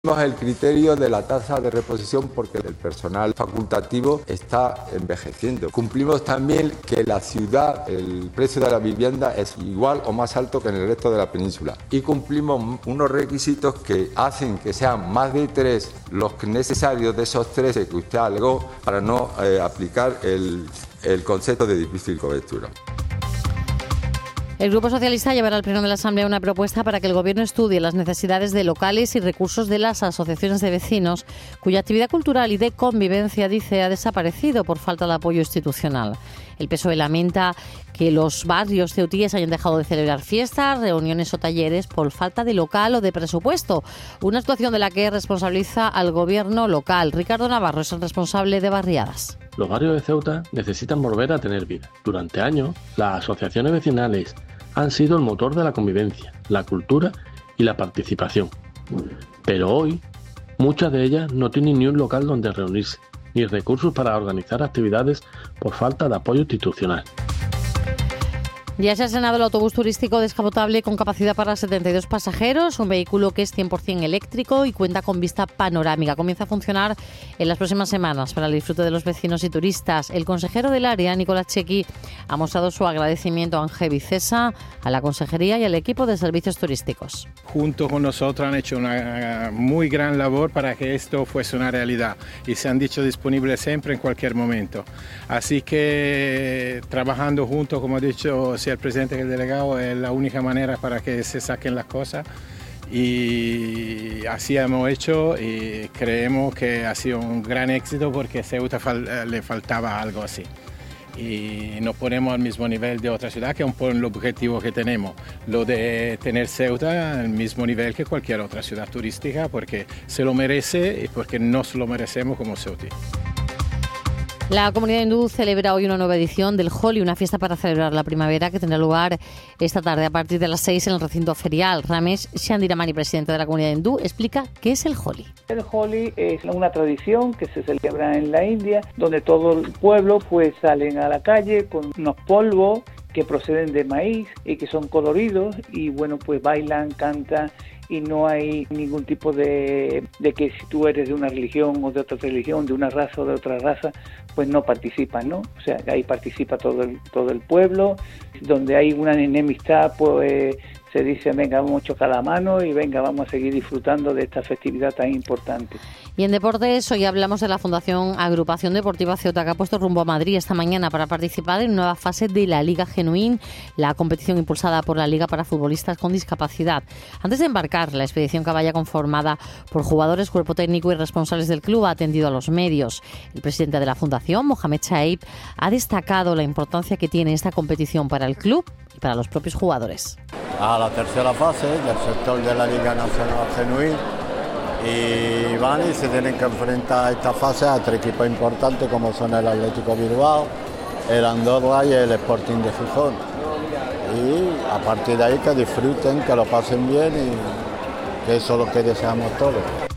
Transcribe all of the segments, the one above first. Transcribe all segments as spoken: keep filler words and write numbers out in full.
El criterio de la tasa de reposición porque el personal facultativo está envejeciendo. Cumplimos también que la ciudad, el precio de la vivienda es igual o más alto que en el resto de la península. Y cumplimos unos requisitos que hacen que sean más de tres los necesarios de esos tres que usted alegó para no eh, aplicar el, el concepto de difícil cobertura. El Grupo Socialista llevará al Pleno de la Asamblea una propuesta para que el Gobierno estudie las necesidades de locales y recursos de las asociaciones de vecinos, cuya actividad cultural y de convivencia, dice, ha desaparecido por falta de apoyo institucional. El P S O E lamenta que los barrios ceutíes hayan dejado de celebrar fiestas, reuniones o talleres por falta de local o de presupuesto. Una situación de la que responsabiliza al Gobierno local. Ricardo Navarro es el responsable de Barriadas. Los barrios de Ceuta necesitan volver a tener vida. Durante años, las asociaciones vecinales han sido el motor de la convivencia, la cultura y la participación. Pero hoy, muchas de ellas no tienen ni un local donde reunirse, ni recursos para organizar actividades por falta de apoyo institucional. Ya se ha estrenado el autobús turístico descapotable con capacidad para setenta y dos pasajeros, un vehículo que es cien por ciento eléctrico y cuenta con vista panorámica. Comienza a funcionar en las próximas semanas para el disfrute de los vecinos y turistas. El consejero del área, Nicolás Chequi, ha mostrado su agradecimiento a Ángel Vicesa, a la consejería y al equipo de servicios turísticos. Junto con nosotros han hecho una muy gran labor para que esto fuese una realidad y se han dicho disponibles siempre en cualquier momento. Así que trabajando juntos, como ha dicho el presidente y el delegado, es la única manera para que se saquen las cosas y así hemos hecho y creemos que ha sido un gran éxito porque a Ceuta fal- le faltaba algo así y nos ponemos al mismo nivel de otra ciudad, que es un poco el objetivo que tenemos, lo de tener Ceuta al mismo nivel que cualquier otra ciudad turística porque se lo merece y porque nos lo merecemos como Ceuta. La comunidad hindú celebra hoy una nueva edición del Holi, una fiesta para celebrar la primavera que tendrá lugar esta tarde a partir de las seis en el recinto ferial. Ramesh Shandiramani, presidente de la comunidad hindú, explica qué es el Holi. El Holi es una tradición que se celebra en la India, donde todo el pueblo pues salen a la calle con unos polvos que proceden de maíz y que son coloridos y bueno pues bailan, cantan y no hay ningún tipo de, de que si tú eres de una religión o de otra religión, de una raza o de otra raza, pues no participan, ¿no? O sea, ahí participa todo el, todo el pueblo, donde hay una enemistad, pues se dice, venga, vamos a chocar la mano y venga, vamos a seguir disfrutando de esta festividad tan importante. Y en deportes, hoy hablamos de la Fundación Agrupación Deportiva Ceuta, que ha puesto rumbo a Madrid esta mañana para participar en una nueva fase de la Liga Genuín, la competición impulsada por la Liga para futbolistas con discapacidad. Antes de embarcar, la expedición caballa conformada por jugadores, cuerpo técnico y responsables del club ha atendido a los medios. El presidente de la Fundación, Mohamed Chaib, ha destacado la importancia que tiene esta competición para el club y para los propios jugadores. A la tercera fase del sector de la Liga Nacional Genuín y van y se tienen que enfrentar a esta fase a tres equipos importantes como son el Atlético Bilbao, el Andorra y el Sporting de Gijón. Y a partir de ahí que disfruten, que lo pasen bien y que eso es lo que deseamos todos.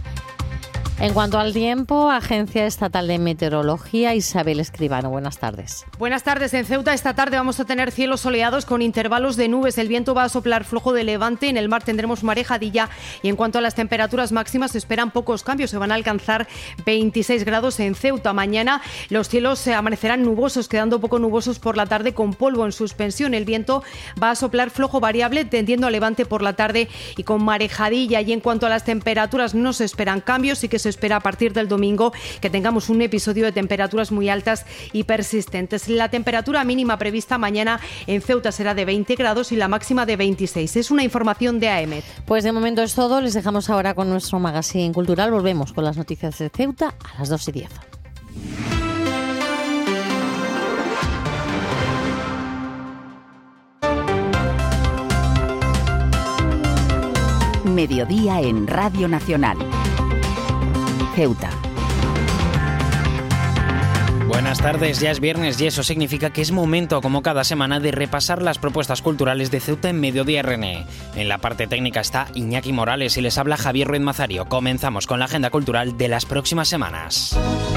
En cuanto al tiempo, Agencia Estatal de Meteorología, Isabel Escribano, buenas tardes. Buenas tardes. En Ceuta esta tarde vamos a tener cielos soleados con intervalos de nubes. El viento va a soplar flojo de levante. En el mar tendremos marejadilla. Y en cuanto a las temperaturas máximas, se esperan pocos cambios. Se van a alcanzar veintiséis grados en Ceuta. Mañana los cielos se amanecerán nubosos, quedando poco nubosos por la tarde con polvo en suspensión. El viento va a soplar flojo variable, tendiendo a levante por la tarde y con marejadilla. Y en cuanto a las temperaturas, no se esperan cambios. Sí que se espera a partir del domingo que tengamos un episodio de temperaturas muy altas y persistentes. La temperatura mínima prevista mañana en Ceuta será de veinte grados y la máxima de veintiséis. Es una información de A E M E T. Pues de momento es todo. Les dejamos ahora con nuestro magazine cultural. Volvemos con las noticias de Ceuta a las dos y diez. Mediodía en Radio Nacional. Ceuta. Buenas tardes, ya es viernes y eso significa que es momento, como cada semana, de repasar las propuestas culturales de Ceuta en Mediodía R N E. En la parte técnica está Iñaki Morales y les habla Javier Ruiz Mazario. Comenzamos con la agenda cultural de las próximas semanas.